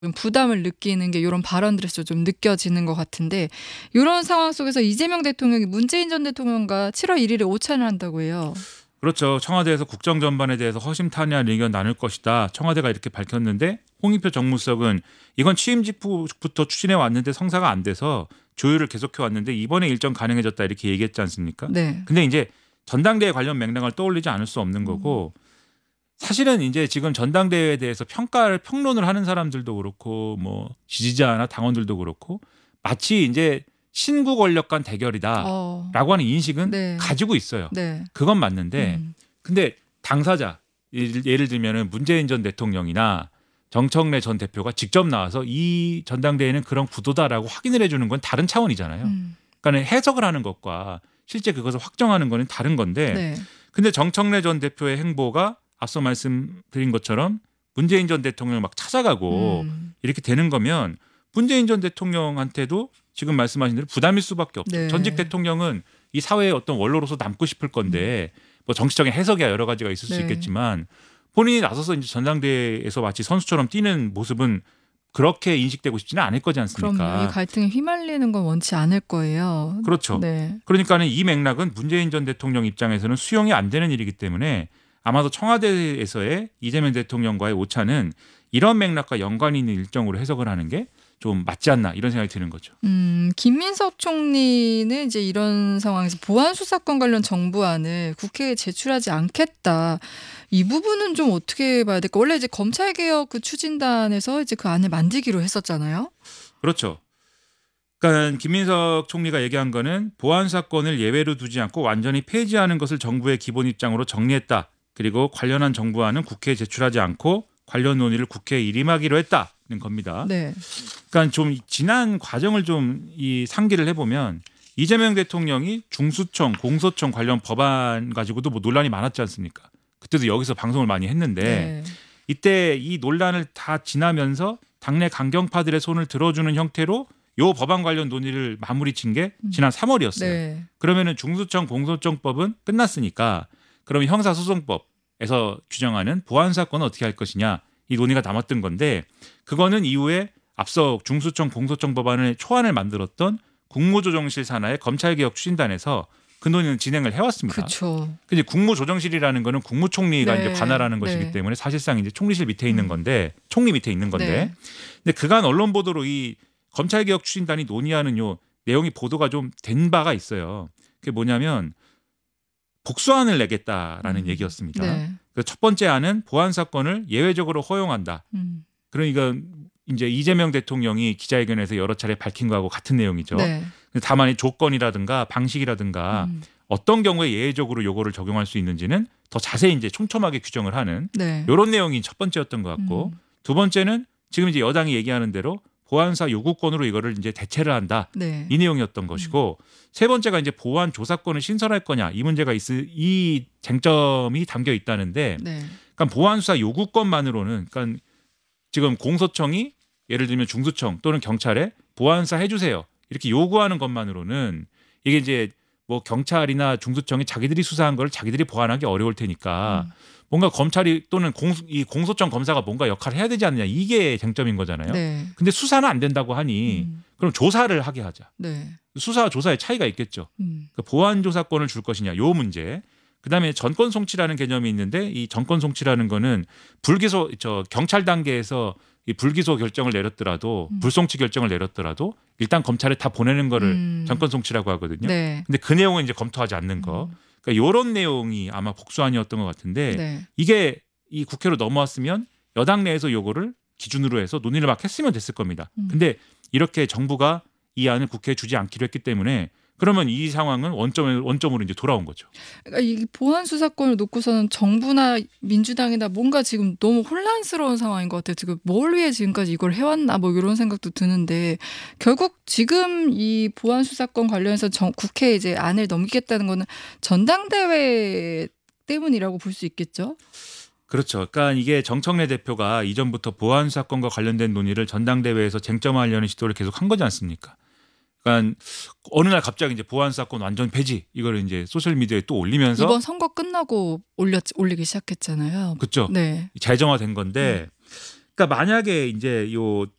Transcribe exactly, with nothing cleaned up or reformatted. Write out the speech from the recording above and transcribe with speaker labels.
Speaker 1: 좀 부담을 느끼는 게 이런 발언들에서 좀 느껴지는 것 같은데 이런 상황 속에서 이재명 대통령이 문재인 전 대통령과 칠월 일일에 오찬을 한다고 해요.
Speaker 2: 그렇죠. 청와대에서 국정 전반에 대해서 허심탄회한 의견 나눌 것이다. 청와대가 이렇게 밝혔는데 홍익표 정무수석은 이건 취임 직후부터 추진해 왔는데 성사가 안 돼서 조율을 계속해 왔는데 이번에 일정 가능해졌다 이렇게 얘기했지 않습니까?
Speaker 1: 네.
Speaker 2: 근데 이제 전당대회 관련 맥락을 떠올리지 않을 수 없는 거고 사실은 이제 지금 전당대회에 대해서 평가를 평론을 하는 사람들도 그렇고 뭐 지지자나 당원들도 그렇고 마치 이제 신구 권력 간 대결이다라고
Speaker 1: 어.
Speaker 2: 하는 인식은
Speaker 1: 네.
Speaker 2: 가지고 있어요.
Speaker 1: 네.
Speaker 2: 그건 맞는데
Speaker 1: 음.
Speaker 2: 근데 당사자 예를, 예를 들면은 문재인 전 대통령이나 정청래 전 대표가 직접 나와서 이 전당대회는 그런 구도다라고 확인을 해주는 건 다른 차원이잖아요.
Speaker 1: 음.
Speaker 2: 그러니까 해석을 하는 것과 실제 그것을 확정하는 거는 다른 건데
Speaker 1: 네.
Speaker 2: 근데 정청래 전 대표의 행보가 앞서 말씀드린 것처럼 문재인 전 대통령을 막 찾아가고
Speaker 1: 음.
Speaker 2: 이렇게 되는 거면 문재인 전 대통령한테도 지금 말씀하신 대로 부담일 수밖에 없죠.
Speaker 1: 네.
Speaker 2: 전직 대통령은 이 사회의 어떤 원로로서 남고 싶을 건데 뭐 정치적인 해석이야 여러 가지가 있을 수
Speaker 1: 네.
Speaker 2: 있겠지만 본인이 나서서 이제 전당대회에서 마치 선수처럼 뛰는 모습은 그렇게 인식되고 싶지는 않을 거지 않습니까?
Speaker 1: 그럼요. 이 갈등에 휘말리는 건 원치 않을 거예요.
Speaker 2: 그렇죠.
Speaker 1: 네.
Speaker 2: 그러니까는 이 맥락은 문재인 전 대통령 입장에서는 수용이 안 되는 일이기 때문에 아마도 청와대에서의 이재명 대통령과의 오차는 이런 맥락과 연관이 있는 일정으로 해석을 하는 게 좀 맞지 않나 이런 생각이 드는 거죠.
Speaker 1: 음, 김민석 총리는 이제 이런 상황에서 보안 수사권 관련 정부안을 국회에 제출하지 않겠다. 이 부분은 좀 어떻게 봐야 될까? 원래 이제 검찰 개혁 그 추진단에서 이제 그 안을 만들기로 했었잖아요.
Speaker 2: 그렇죠. 그러니까 김민석 총리가 얘기한 거는 보안 사건을 예외로 두지 않고 완전히 폐지하는 것을 정부의 기본 입장으로 정리했다. 그리고 관련한 정부안은 국회에 제출하지 않고 관련 논의를 국회에 일임하기로 했다는 겁니다.
Speaker 1: 네.
Speaker 2: 그러니까 좀 지난 과정을 좀 이 상기를 해보면 이재명 대통령이 중수청, 공소청 관련 법안 가지고도 뭐 논란이 많았지 않습니까? 그때도 여기서 방송을 많이 했는데
Speaker 1: 네.
Speaker 2: 이때 이 논란을 다 지나면서 당내 강경파들의 손을 들어주는 형태로 요 법안 관련 논의를 마무리 친 게 지난 삼월이었어요.
Speaker 1: 네.
Speaker 2: 그러면은 중수청 공소청법은 끝났으니까 그러면 형사소송법에서 규정하는 보안 사건은 어떻게 할 것이냐 이 논의가 남았던 건데 그거는 이후에 앞서 중수청 공소청 법안을 초안을 만들었던 국무조정실 산하의 검찰개혁 추진단에서 그 논의는 진행을 해왔습니다.
Speaker 1: 그렇죠.
Speaker 2: 근데 국무조정실이라는 거는 국무총리가
Speaker 1: 네.
Speaker 2: 이제 관할하는 것이기
Speaker 1: 네.
Speaker 2: 때문에 사실상 이제 총리실 밑에 있는 건데 총리 밑에 있는 건데
Speaker 1: 네.
Speaker 2: 근데 그간 언론 보도로 이 검찰개혁 추진단이 논의하는 요 내용이 보도가 좀 된 바가 있어요. 그게 뭐냐면 복수안을 내겠다라는
Speaker 1: 음.
Speaker 2: 얘기였습니다.
Speaker 1: 네.
Speaker 2: 그 첫 번째 안은 보안 사건을 예외적으로 허용한다.
Speaker 1: 음.
Speaker 2: 그러니까 이제 이재명 대통령이 기자회견에서 여러 차례 밝힌 거하고 같은 내용이죠.
Speaker 1: 네.
Speaker 2: 다만 이 조건이라든가 방식이라든가
Speaker 1: 음.
Speaker 2: 어떤 경우에 예외적으로 요거를 적용할 수 있는지는 더 자세히 이제 촘촘하게 규정을 하는
Speaker 1: 네.
Speaker 2: 이런 내용이 첫 번째였던 것 같고
Speaker 1: 음.
Speaker 2: 두 번째는 지금 이제 여당이 얘기하는 대로 보안사 요구권으로 이거를 이제 대체를 한다.
Speaker 1: 네.
Speaker 2: 이 내용이었던 것이고 세 번째가 이제 보안 조사권을 신설할 거냐 이 문제가 있을 이 쟁점이 담겨 있다는데
Speaker 1: 네.
Speaker 2: 그러니까 보안 수사 요구권만으로는 그러니까 지금 공소청이 예를 들면 중수청 또는 경찰에 보안사 해주세요 이렇게 요구하는 것만으로는 이게 이제 뭐 경찰이나 중수청이 자기들이 수사한 걸 자기들이 보완하기 어려울 테니까
Speaker 1: 음.
Speaker 2: 뭔가 검찰이 또는 공, 이 공소청 검사가 뭔가 역할을 해야 되지 않느냐 이게 쟁점인 거잖아요.
Speaker 1: 네.
Speaker 2: 근데 수사는 안 된다고 하니
Speaker 1: 음.
Speaker 2: 그럼 조사를 하게 하자.
Speaker 1: 네.
Speaker 2: 수사와 조사의 차이가 있겠죠.
Speaker 1: 음.
Speaker 2: 그러니까 보안 조사권을 줄 것이냐 요 문제. 그다음에 전권 송치라는 개념이 있는데 이 전권 송치라는 거는 불기소 저 경찰 단계에서 이 불기소 결정을 내렸더라도
Speaker 1: 음.
Speaker 2: 불송치 결정을 내렸더라도 일단 검찰에 다 보내는 거를
Speaker 1: 음.
Speaker 2: 전권 송치라고 하거든요.
Speaker 1: 네.
Speaker 2: 근데 그 내용은 이제 검토하지 않는 거.
Speaker 1: 음.
Speaker 2: 그러니까 이런 내용이 아마 복수안이었던 것 같은데
Speaker 1: 네.
Speaker 2: 이게 이 국회로 넘어왔으면 여당 내에서 요거를 기준으로 해서 논의를 막 했으면 됐을 겁니다.
Speaker 1: 음.
Speaker 2: 근데 이렇게 정부가 이 안을 국회에 주지 않기로 했기 때문에 그러면 이 상황은 원점 원점으로 이제 돌아온 거죠.
Speaker 1: 그러니까 이 보안 수사권을 놓고서는 정부나 민주당이나 뭔가 지금 너무 혼란스러운 상황인 것 같아요. 지금 뭘 위해 지금까지 이걸 해왔나 뭐 이런 생각도 드는데 결국 지금 이 보안 수사권 관련해서 정, 국회에 이제 안을 넘기겠다는 거는 전당대회 때문이라고 볼 수 있겠죠.
Speaker 2: 그렇죠. 그러니까 이게 정청래 대표가 이전부터 보안 사건과 관련된 논의를 전당대회에서 쟁점화하려는 시도를 계속 한 거지 않습니까? 그러니까 어느 날 갑자기 이제 보안 사건 완전 폐지 이걸 이제 소셜 미디어에 또 올리면서
Speaker 1: 이번 선거 끝나고 올렸 올리기 시작했잖아요.
Speaker 2: 그렇죠.
Speaker 1: 네.
Speaker 2: 재정화된 건데 그러니까 만약에 이제 요